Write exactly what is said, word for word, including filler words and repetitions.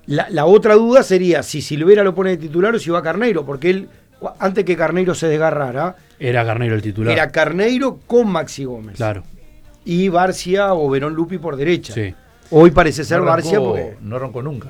La, la otra duda sería si Silvera lo pone de titular o si va Carneiro, porque él, antes que Carneiro se desgarrara, Era Carneiro el titular. era Carneiro con Maxi Gómez. Claro. Y Barcia o Verón Lupi por derecha. Sí. Hoy parece ser no Barcia arrancó, porque... no arrancó nunca.